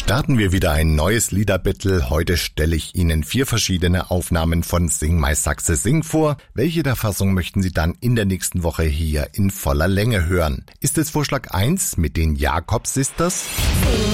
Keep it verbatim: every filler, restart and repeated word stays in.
Starten wir wieder ein neues Liederbattle. Heute stelle ich Ihnen vier verschiedene Aufnahmen von Sing My Sachse Sing vor. Welche der Fassungen möchten Sie dann in der nächsten Woche hier in voller Länge hören? Ist es Vorschlag eins mit den Jakob Sisters?